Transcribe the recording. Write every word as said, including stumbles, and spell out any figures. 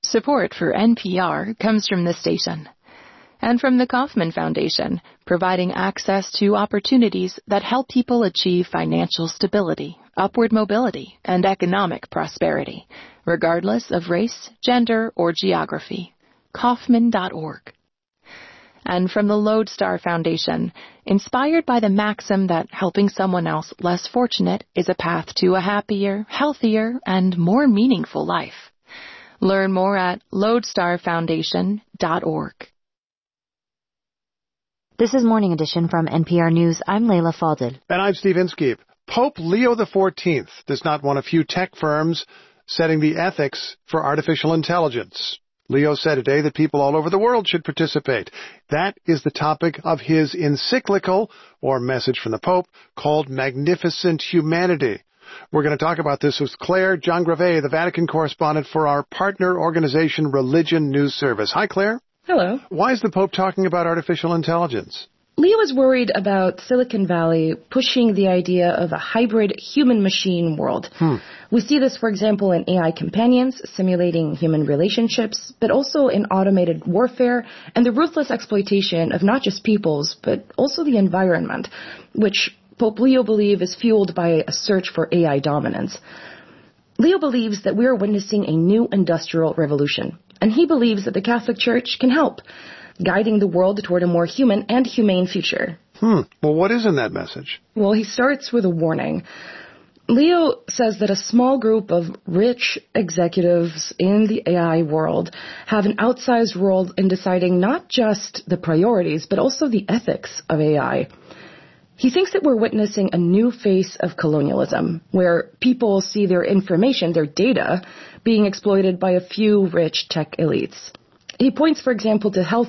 Support for N P R comes from this station and from the Kauffman Foundation, providing access to opportunities that help people achieve financial stability, upward mobility, and economic prosperity, regardless of race, gender, or geography. Kauffman dot org. And from the Lodestar Foundation, inspired by the maxim that helping someone else less fortunate is a path to a happier, healthier, and more meaningful life. Learn more at lodestar foundation dot org. This is Morning Edition from N P R News. I'm Layla Falded. And I'm Steve Inskeep. Pope Leo the fourteenth does not want a few tech firms setting the ethics for artificial intelligence. Leo said today that people all over the world should participate. That is the topic of his encyclical, or message from the Pope, called Magnificent Humanity. We're going to talk about this with Claire Jean-Gravet, the Vatican correspondent for our partner organization, Religion News Service. Hi, Claire. Hello. Why is the Pope talking about artificial intelligence? Leo is worried about Silicon Valley pushing the idea of a hybrid human-machine world. Hmm. We see this, for example, in A I companions simulating human relationships, but also in automated warfare and the ruthless exploitation of not just peoples, but also the environment, which Pope Leo believes is fueled by a search for A I dominance. Leo believes that we are witnessing a new industrial revolution, and he believes that the Catholic Church can help, guiding the world toward a more human and humane future. Hmm. Well, what is in that message? Well, he starts with a warning. Leo says that a small group of rich executives in the A I world have an outsized role in deciding not just the priorities, but also the ethics of A I. He thinks that we're witnessing a new face of colonialism, where people see their information, their data, being exploited by a few rich tech elites. He points, for example, to health